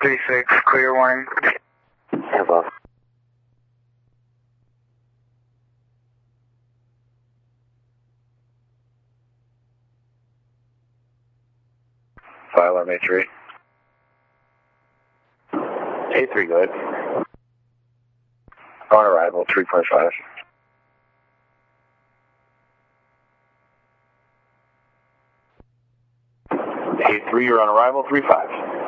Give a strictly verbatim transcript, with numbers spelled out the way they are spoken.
three six, clear warning. Yeah, boss. File M A three. A three, go ahead. On arrival, three point five. A three, you're on arrival, three five.